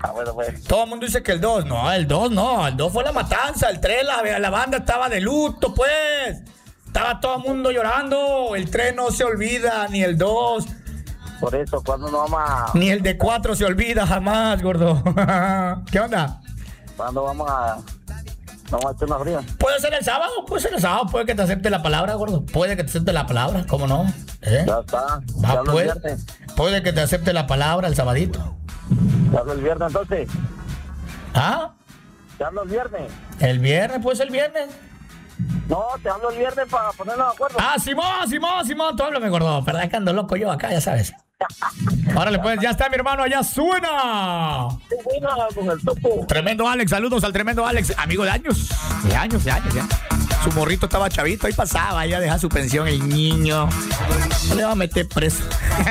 Bueno, pues. Todo el mundo dice que el 2. No, el 2 no. El 2 fue la matanza. El 3, la banda estaba de luto, pues. Estaba todo el mundo llorando. El 3 no se olvida, ni el 2. Por eso, ¿cuándo nos vamos a...? Ni el de 4 se olvida jamás, gordo. ¿Qué onda? ¿Cuándo vamos a hacer una fría? Puede ser el sábado, puede que te acepte la palabra, gordo. Puede que te acepte la palabra, ¿cómo no? Ya está. Puede que te acepte la palabra el sabadito. ¿Te hablo el viernes entonces? ¿Ah? ¿Te hablo el viernes? ¿El viernes? Pues el viernes. No, te hablo el viernes para ponernos de acuerdo. Ah, Simón, tú háblame, gordo. Perdón, que ando loco yo acá, ya sabes. Órale, pues, ya está mi hermano, allá suena. Qué buena con el topo. Tremendo Alex, saludos al tremendo Alex, amigo de años ya. Su morrito estaba chavito, ahí pasaba, ya deja su pensión el niño. No le va a meter preso.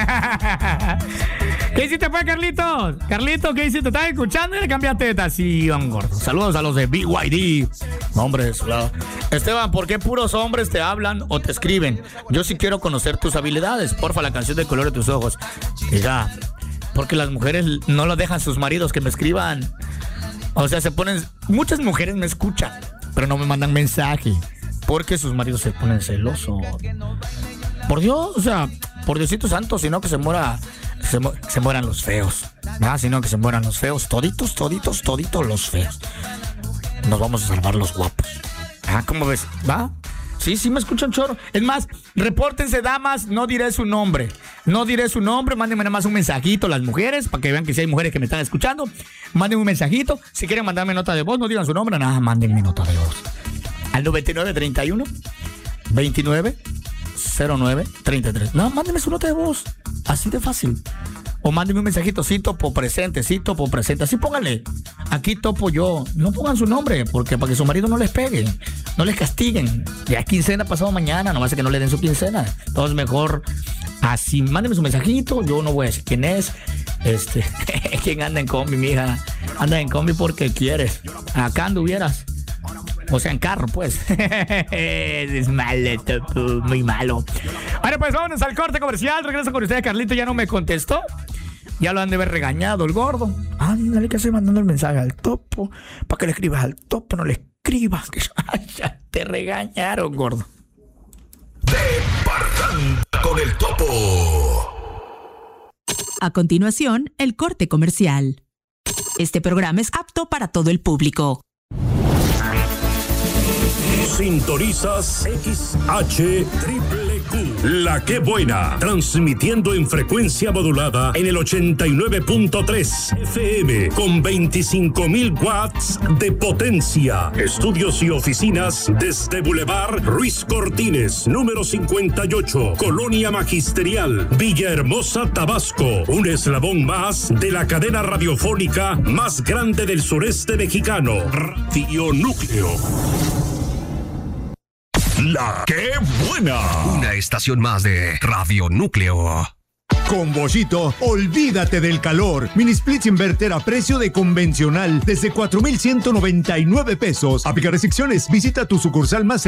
¿Qué hiciste, pues, Carlitos? Carlitos, ¿qué hiciste? ¿Estás escuchando y le cambiaste de estación, gordo? Saludos a los de BYD. Hombres, claro. Esteban, ¿por qué puros hombres te hablan o te escriben? Yo sí quiero conocer tus habilidades. Porfa, la canción del color de tus ojos. Diga, porque las mujeres no lo dejan sus maridos que me escriban. O sea, se ponen... Muchas mujeres me escuchan, pero no me mandan mensaje porque sus maridos se ponen celosos. Por Dios, o sea, por Diosito santo, sino que se mueran los feos. ¿Ah? Sino que se mueran los feos. Toditos los feos. Nos vamos a salvar los guapos. Ah, ¿cómo ves? ¿Va? Sí, me escuchan, chorro. Es más, repórtense, damas, no diré su nombre, mándenme nada más un mensajito las mujeres, para que vean que si hay mujeres que me están escuchando, mándenme un mensajito. Si quieren mandarme nota de voz, no digan su nombre, nada, mándenme nota de voz. Al 9931 29 09 33. No, mándenme su nota de voz, así de fácil. O mándenme un mensajito, sí, topo presente. Así pónganle, aquí topo yo. No pongan su nombre, porque para que su marido no les pegue, no les castiguen. Ya quincena pasado mañana, no va a ser que no le den su quincena. Entonces mejor así, mándenme su mensajito. Yo no voy a decir quién es. ¿Quién anda en combi, mija? Anda en combi porque quieres. Acá anduvieras. O sea, en carro, pues. Es malo, topo, muy malo. Bueno, pues vámonos al corte comercial. Regreso con ustedes. Carlito ya no me contestó. Ya lo han de haber regañado el gordo. Ándale, que estoy mandando el mensaje al topo. Para que le escribas al topo, no le escribas. Ya te regañaron, gordo. De Parranda con el Topo. A continuación, el corte comercial. Este programa es apto para todo el público. Sintonizas XHQQ, La Que Buena, transmitiendo en frecuencia modulada en el 89.3 FM con 25,000 watts de potencia. Estudios y oficinas desde Boulevard Ruiz Cortines, número 58, Colonia Magisterial, Villahermosa, Tabasco. Un eslabón más de la cadena radiofónica más grande del sureste mexicano, Radio Núcleo. La Que Buena. Una estación más de Radio Núcleo. Con Bollito, olvídate del calor. Mini splits inverter a precio de convencional desde 4,199 pesos. Aplica restricciones. Visita tu sucursal más